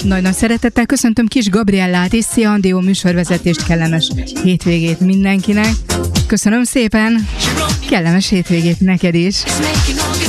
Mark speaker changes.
Speaker 1: Nagy-nagy szeretettel köszöntöm Kis Gabriellát és Szia Andió műsorvezetést, kellemes hétvégét mindenkinek. Köszönöm szépen, kellemes hétvégét neked is.